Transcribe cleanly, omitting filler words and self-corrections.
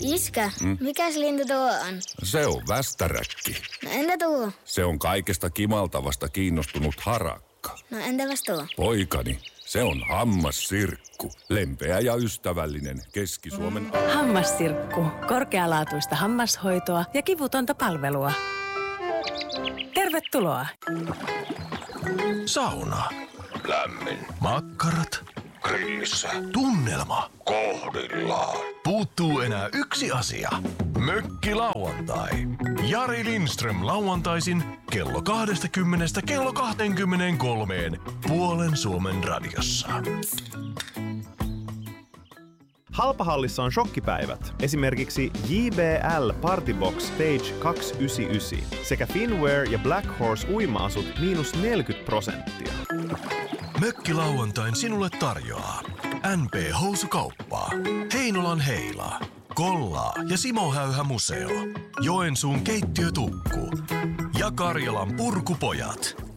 Iskä, mikäs lintu tuo on? Se on västäräkki. No entä tuo? Se on kaikesta kimaltavasta kiinnostunut harakka. No entäpäs tuo? Poikani, se on hammassirkku. Lempeä ja ystävällinen Keski-Suomen... Hammassirkku. Korkealaatuista hammashoitoa ja kivutonta palvelua. Tervetuloa. Sauna. Lämmin. Makkarat. Grillissä. Tunnelma. Kohdillaan. Puuttuu enää yksi asia. Mökkilauantai. Jari Lindström lauantaisin kello 20 kello 23 puolen Suomen radiossa. Halpahallissa on shokkipäivät. Esimerkiksi JBL Partybox Stage 299 sekä Finwear ja Black Horse uima-asut -40%. Mökkilauantain sinulle tarjoaa NP Housukauppaa, Heinolan Heila, Kollaa ja Simo Häyhä Museo, Joensuun keittiötukku ja Karjalan Purkupojat.